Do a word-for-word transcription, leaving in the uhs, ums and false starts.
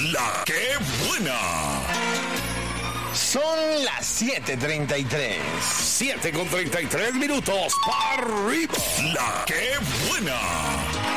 La que buena. Son las siete treinta y tres. siete con treinta y tres minutos. Para arriba. La que buena.